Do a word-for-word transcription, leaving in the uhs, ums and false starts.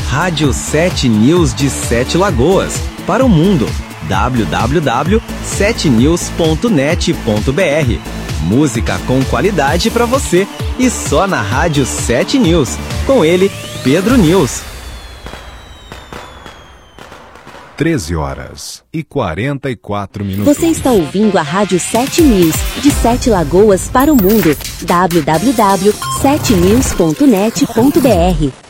Rádio sete News de Sete Lagoas, para o mundo. w w w ponto sete news ponto net ponto b r. Música com qualidade para você e só na Rádio sete News. Com ele, Pedro News. treze horas e quarenta e quatro minutos. Você está ouvindo a Rádio sete News, de Sete Lagoas para o mundo. w w w ponto sete news ponto net ponto b r.